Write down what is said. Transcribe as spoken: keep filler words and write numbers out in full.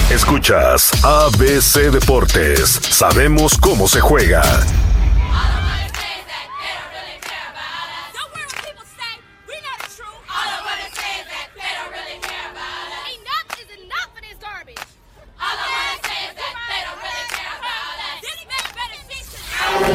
Escuchas A B C Deportes. Sabemos cómo se juega.